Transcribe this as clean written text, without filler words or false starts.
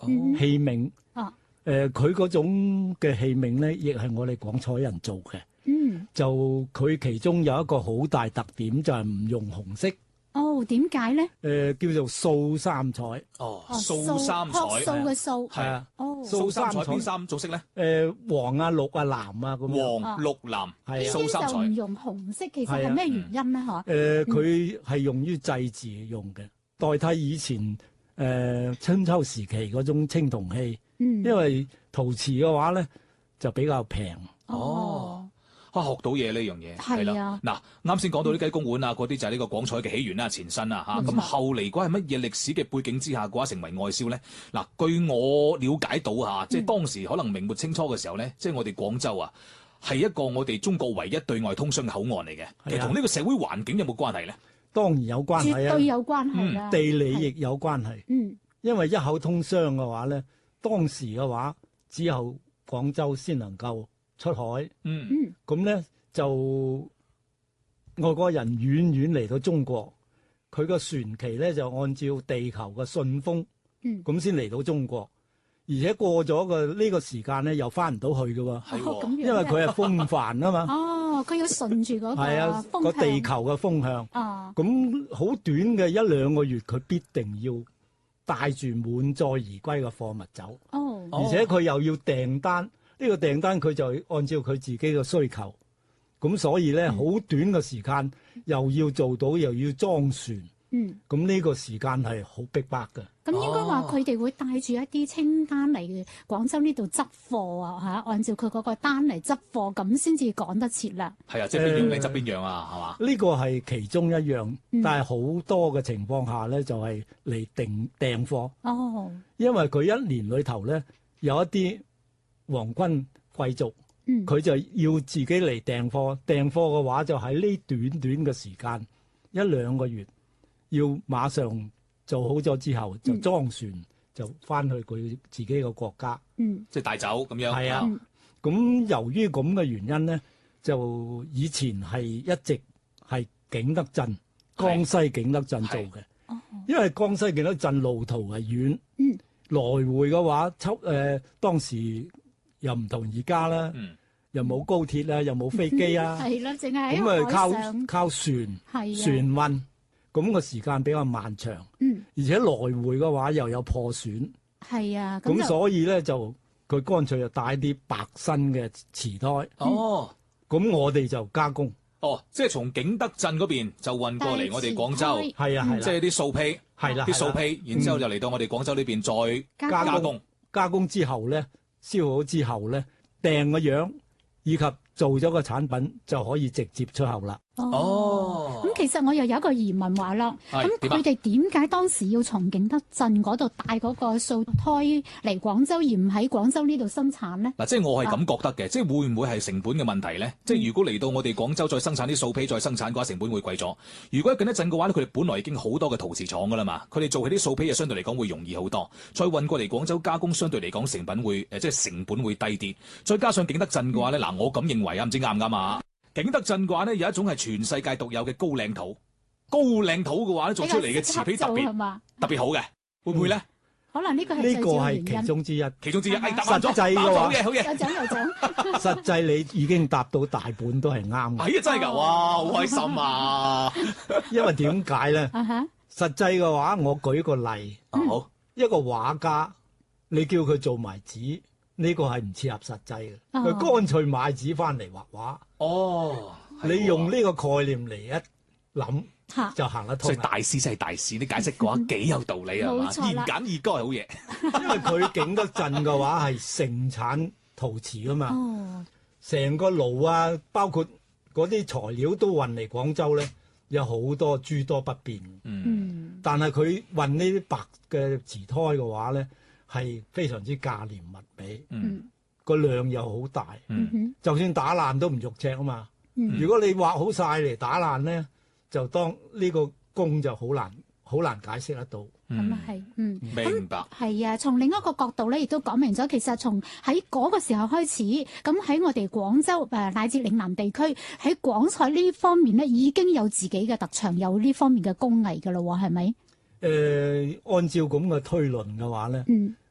器皿。 啊， 佢嗰種嘅器皿咧，亦係我哋廣彩人做嘅。就佢其中有一個好大特點，就係唔用紅色。 哦，點解咧？ 叫做素三彩。 素三彩， 樸素嘅素係啊。 哦， 素三彩邊三種色咧？ 黃啊、綠啊、藍啊咁樣。 黃、綠、藍係啊。 素三彩。 就唔用紅色，其實係咩原因咧？嗬？ 佢係用於祭祀用嘅，代替以前春秋時期嗰種青銅器。因為陶瓷嘅話咧就比較平。 學到嘢呢樣嘢係啦。嗱，啱先講到啲雞公碗啊，嗰啲就係呢個廣彩嘅起源啦、前身啦嚇。咁後嚟如果係乜嘢歷史嘅背景之下嘅話，成為外銷咧？嗱，據我了解到嚇，即係當時可能明末清初嘅時候咧，即係我哋廣州啊，係一個我哋中國唯一對外通商嘅口岸嚟嘅。其實同呢個社會環境有冇關係咧？ 當然有關係啊， 絕對有關係啦。 地理亦有關係。因為一口通商嘅話咧，當時嘅話只有廣州先能夠出海。咁咧就外國人遠遠嚟到中國，佢個船期咧就按照地球嘅順風，咁先嚟到中國。而且過咗呢個時間咧，又翻唔到去嘅喎。因為佢係風帆啊嘛。 佢要順住嗰個風向。 個地球嘅風向。咁好短嘅一兩個月，佢必定要帶住滿載而歸嘅貨物走。而且佢又要訂單。呢個訂單佢就按照佢自己嘅需求，咁所以咧好短嘅時間又要做到，又要裝船，咁呢個時間係好逼迫嘅。 咁應該話佢哋會帶住一啲清單嚟廣州呢度執貨啊嚇，按照佢嗰個單嚟執貨，咁先至趕得切啦。 係啊，即係邊樣你執邊樣啊，係嘛？ 呢個係其中一樣，但係好多嘅情況下咧就係嚟訂貨。因為佢一年裏頭咧有一啲皇軍貴族，佢就要自己嚟訂貨。訂貨嘅話就喺呢短短嘅時間一兩個月，要馬上做好咗之後就裝船就翻去佢自己嘅國家， 即係帶走咁樣。 係啊，咁由於咁嘅原因咧，就以前係一直係景德鎮、江西景德鎮做嘅。因為江西景德鎮路途係遠，來回嘅話當時又唔同而家啦，又冇高鐵啦，又冇飛機啊， 係啦，淨係喺海上靠船運，咁個時間比較漫長，而且來回嘅話又有破損， 係啊， 咁所以咧就佢乾脆就帶啲白身嘅瓷胎，咁我哋就加工。 即係從景德鎮嗰邊就運過嚟我哋廣州， 係啊， 即係啲素坯，啲素坯，然之後就嚟到我哋廣州呢邊再加工。加工之後咧，燒好之後咧，訂個樣以及做咗個產品就可以直接出口啦。 咁其實我又有一個疑問話啦，咁佢哋點解當時要從景德鎮嗰度帶嗰個素胎嚟廣州，而唔喺廣州呢度生產咧？ 嗱，即係我係咁覺得嘅，即係會唔會係成本嘅問題咧？即係如果嚟到我哋廣州再生產啲素坯再生產嘅話，成本會貴咗。如果喺景德鎮嘅話咧，佢哋本來已經好多嘅陶瓷廠噶啦嘛，佢哋做起啲素坯就相對嚟講會容易好多。再運過嚟廣州加工，相對嚟講成本會即係成本會低啲。再加上景德鎮嘅話咧，嗱，我咁認為啊，唔知啱唔啱啊？景德鎮嘅話咧，有一種係全世界獨有嘅高嶺土。高嶺土嘅話咧，做出嚟嘅瓷坯特別好嘅，會唔會咧？ 可能呢個係其中之一。 其中之一，答實際嘅話， 好嘢，好嘢。 有獎有獎。 實際你已經答到大半都係啱嘅。 係啊，真係㗎，哇，好開心啊！ 因為點解咧？實際嘅話，我舉個例。 好， 一個畫家，你叫佢做埋紙。呢個係唔切合實際嘅，佢乾脆買紙翻嚟畫畫。你用呢個概念嚟一諗，就行得通。 所以大師真係大師，你解釋嘅話幾有道理係嘛？言簡意賅係好嘢。 因為佢景德鎮嘅話係盛產陶瓷㗎嘛，成個爐啊，包括嗰啲材料都運嚟廣州咧，有好多諸多不便。但係佢運呢啲白嘅瓷胎嘅話咧，係非常之價廉物美，個量又好大，就算打爛都唔肉赤啊嘛。如果你畫好晒嚟打爛咧，就當呢個工就好難解釋得到。 咁啊係， 明白。 係啊，從另一個角度咧，亦都講明咗，其實從喺嗰個時候開始，咁喺我哋廣州乃至嶺南地區喺廣彩呢方面咧，已經有自己嘅特長，有呢方面嘅工藝㗎咯喎，係咪？ 按照咁嘅推論嘅話咧，